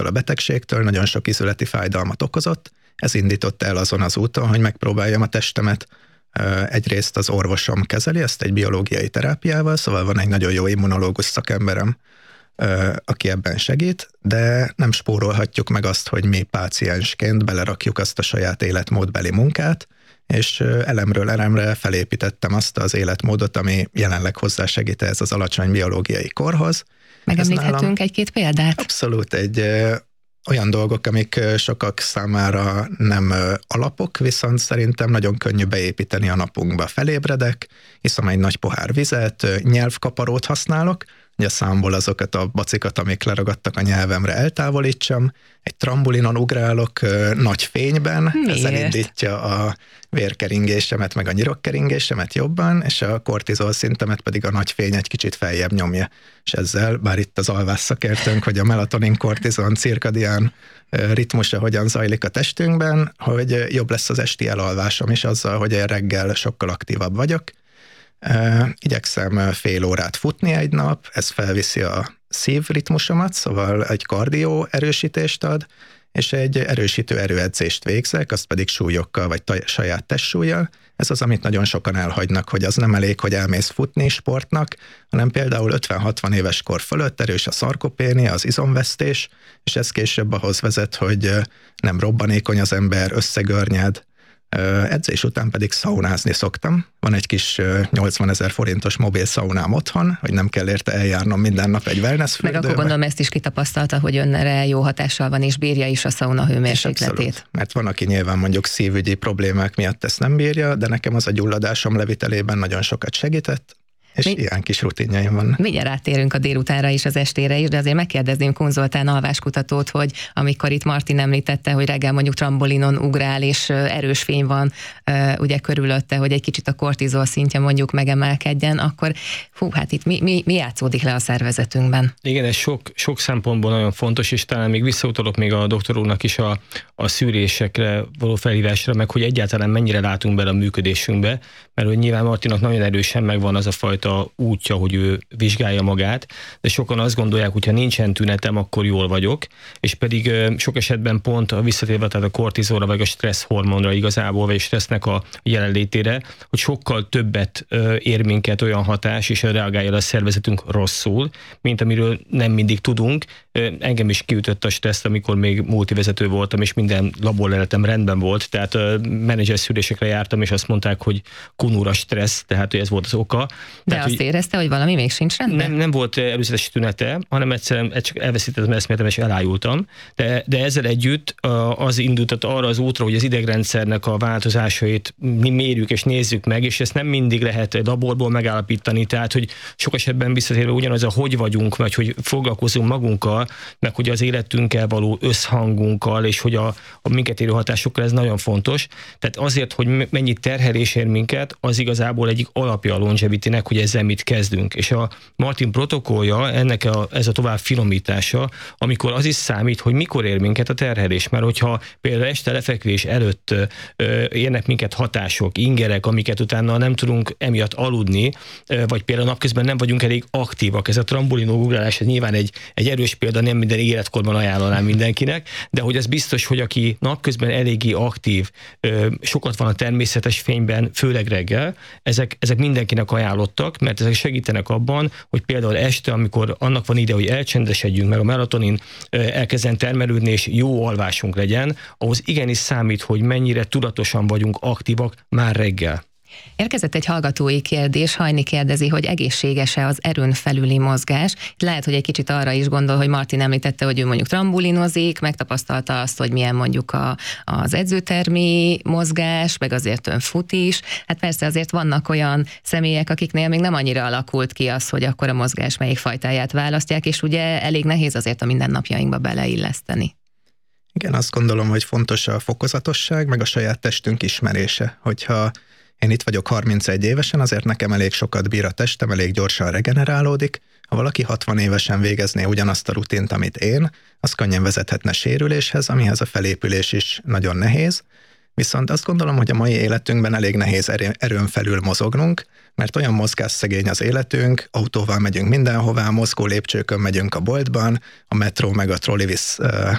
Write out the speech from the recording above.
ettől a betegségtől, nagyon sok izületi fájdalmat okozott. Ez indított el azon az úton, hogy megpróbáljam a testemet. Egyrészt az orvosom kezeli ezt egy biológiai terápiával, szóval van egy nagyon jó immunológus szakemberem, aki ebben segít, de nem spórolhatjuk meg azt, hogy mi páciensként belerakjuk azt a saját életmódbeli munkát, és elemről elemre felépítettem azt az életmódot, ami jelenleg hozzásegít ez az alacsony biológiai korhoz. Megemlíthetünk egy-két példát? Abszolút, olyan dolgok, amik sokak számára nem alapok, viszont szerintem nagyon könnyű beépíteni a napunkba. Felébredek, iszom egy nagy pohár vizet, nyelvkaparót használok, hogy a számból azokat a bacikat, amik leragadtak a nyelvemre, eltávolítsam, egy trambulinon ugrálok nagy fényben, ez elindítja a vérkeringésemet, meg a nyirokkeringésemet jobban, és a kortizol szintemet pedig a nagy fény egy kicsit feljebb nyomja. És ezzel, bár itt az alvás szakértőnk, hogy a melatonin-kortizon cirkadián ritmusa hogyan zajlik a testünkben, hogy jobb lesz az esti elalvásom is azzal, hogy én reggel sokkal aktívabb vagyok. Igyekszem fél órát futni egy nap, ez felviszi a szívritmusomat, szóval egy kardió erősítést ad, és egy erősítő erőedzést végzek, azt pedig súlyokkal, vagy saját testsúllyal. Ez az, amit nagyon sokan elhagynak, hogy az nem elég, hogy elmész futni sportnak, hanem például 50-60 éves kor fölött erős a szarkopénia, az izomvesztés, és ez később ahhoz vezet, hogy nem robbanékony az ember, összegörnyed. Edzés után pedig szaunázni szoktam. Van egy kis 80 000 forintos mobil szaunám otthon, hogy nem kell érte eljárnom minden nap egy wellness fürdőbe. Meg akkor gondolom ezt is kitapasztalta, hogy önre jó hatással van, és bírja is a szauna hőmérsékletét. Abszolút, mert van, aki nyilván mondjuk szívügyi problémák miatt ezt nem bírja, de nekem az a gyulladásom levitelében nagyon sokat segített, és ilyen kis rutinjaim van. Mindjárt rátérünk a délutánra is, az estére is, de azért megkérdezném Kun Zoltán alváskutatót, hogy amikor itt Martin említette, hogy reggel mondjuk trambolinon ugrál, és erős fény van ugye körülötte, hogy egy kicsit a kortizol szintje mondjuk megemelkedjen, akkor hát itt mi játszódik le a szervezetünkben? Igen, ez sok szempontból nagyon fontos, és talán még visszautalok még a doktor úrnak is a szűrésekre való felhívásra, meg hogy egyáltalán mennyire látunk bele a működésünkbe, mert hogy nyilván Martinnak nagyon erősen megvan az a fajta útja, hogy ő vizsgálja magát, de sokan azt gondolják, hogy ha nincsen tünetem, akkor jól vagyok, és pedig sok esetben pont a visszatérve, tehát a kortizolra, vagy a stressz hormonra igazából, vagy a stressznek a jelenlétére, hogy sokkal többet ér minket olyan hatás, és reagálja a szervezetünk rosszul, mint amiről nem mindig tudunk. Engem is kiütött a stressz, amikor még multivezető voltam, és minden laborleletem rendben volt, tehát menedzser szűrésekre jártam, és azt mondták, hogy kunúra stressz, tehát hogy ez volt az oka. De tehát, azt érezte, hogy valami még sincs rendben? Nem volt előzetes tünete, hanem egyszerűen csak elveszítettem az eszméletem, és elájultam. De ezzel együtt az indultat arra az útra, hogy az idegrendszernek a változásait mi mérjük és nézzük meg, és ezt nem mindig lehet laborból megállapítani, tehát hogy sok esetben visszatérve ugyanaz a hogy vagyunk, vagy hogy foglalkozunk magunkkal, meg hogy az életünkkel való összhangunkkal, és hogy a minket érő hatásokkal, ez nagyon fontos. Tehát azért, hogy mennyi terhelés ér minket, az igazából egyik alapja a longevitynek, hogy ezzel mit kezdünk. És a Martin protokollja, ennek ez a tovább finomítása, amikor az is számít, hogy mikor ér minket a terhelés. Mert hogyha például este lefekvés előtt érnek minket hatások, ingerek, amiket utána nem tudunk emiatt aludni, vagy például napközben nem vagyunk elég aktívak. Ez a trambulinugrálás, ez nyilván egy erős példa, nem minden életkorban ajánlanám mindenkinek, de hogy az biztos, hogy aki napközben eléggé aktív, sokat van a természetes fényben, főleg reggel, ezek mindenkinek ajánlottak, mert ezek segítenek abban, hogy például este, amikor annak van ide, hogy elcsendesedjünk, meg a melatonin elkezden termelődni, és jó alvásunk legyen, ahhoz igenis számít, hogy mennyire tudatosan vagyunk aktívak már reggel. Érkezett egy hallgatói kérdés, Hajni kérdezi, hogy egészséges-e az erőn felüli mozgás. Lehet, hogy egy kicsit arra is gondol, hogy Martin említette, hogy ő mondjuk trambulinozik, megtapasztalta azt, hogy milyen mondjuk az edzőtermi mozgás, meg azért ön fut is. Hát persze azért vannak olyan személyek, akiknél még nem annyira alakult ki az, hogy akkor a mozgás melyik fajtáját választják, és ugye elég nehéz azért a mindennapjainkba beleilleszteni. Igen, azt gondolom, hogy fontos a fokozatosság, meg a saját testünk ismerése. Hogyha én itt vagyok 31 évesen, azért nekem elég sokat bír a testem, elég gyorsan regenerálódik. Ha valaki 60 évesen végezné ugyanazt a rutint, amit én, az könnyen vezethetne sérüléshez, amihez a felépülés is nagyon nehéz. Viszont azt gondolom, hogy a mai életünkben elég nehéz erőn felül mozognunk, mert olyan mozgásszegény az életünk, autóval megyünk mindenhová, mozgó lépcsőkön megyünk a boltban, a metró meg a trollivisz